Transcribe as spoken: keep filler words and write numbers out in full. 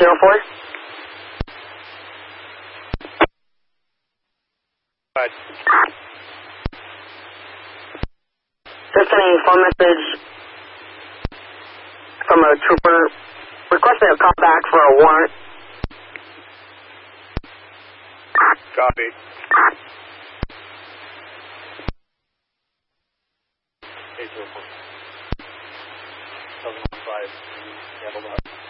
zero four. Right. Just getting a phone message from a trooper requesting a call back for a warrant. Copy. eight zero four. seven one five. Handle that.